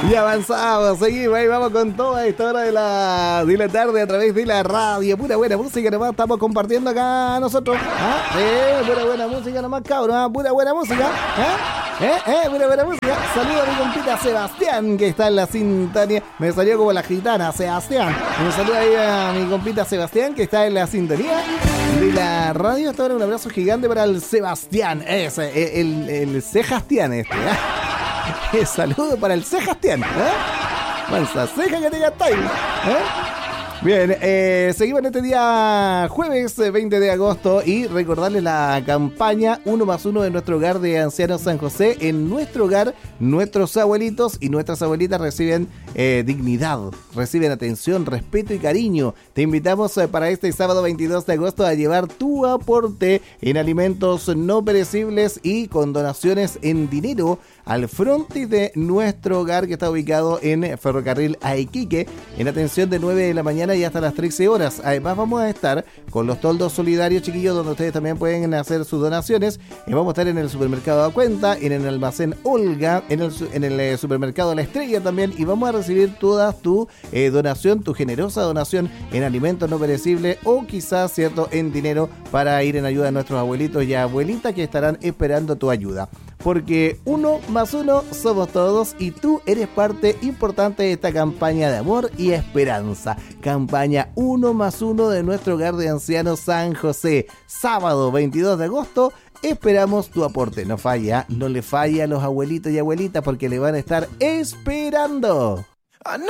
Y avanzamos, seguimos, ahí vamos con toda esta hora de la tarde a través de la radio. Pura buena música nomás estamos compartiendo acá nosotros. Pura buena música nomás, cabrón. Pura buena música. Pura buena música. Saludo a mi compita Sebastián, que está en la sintonía. Me salió como la gitana, Sebastián. Un saludo ahí a mi compita Sebastián, que está en la sintonía de la radio. Hasta ahora un abrazo gigante para el Sebastián. Ese, el Sebastián saludo para el Sebastián. Mansa ceja que te gastáis. Bien, seguimos en este día jueves 20 de agosto y recordarles la campaña 1+1 de nuestro hogar de ancianos San José. En nuestro hogar, nuestros abuelitos y nuestras abuelitas reciben dignidad, reciben atención, respeto y cariño. Te invitamos para este sábado 22 de agosto a llevar tu aporte en alimentos no perecibles y con donaciones en dinero al frontis de nuestro hogar, que está ubicado en Ferrocarril a Iquique, en atención de 9 de la mañana y hasta las 13 horas. Además vamos a estar con los toldos solidarios, chiquillos, donde ustedes también pueden hacer sus donaciones. Vamos a estar en el supermercado A Cuenta, en el almacén Olga, en el supermercado La Estrella también, y vamos a recibir toda tu donación, tu generosa donación en alimentos no perecibles o quizás, cierto, en dinero para ir en ayuda de nuestros abuelitos y abuelitas que estarán esperando tu ayuda. Porque 1+1 somos todos y tú eres parte importante de esta campaña de amor y esperanza. Campaña 1+1 de nuestro hogar de ancianos San José. Sábado 22 de agosto, esperamos tu aporte. No le falla a los abuelitos y abuelitas porque le van a estar esperando.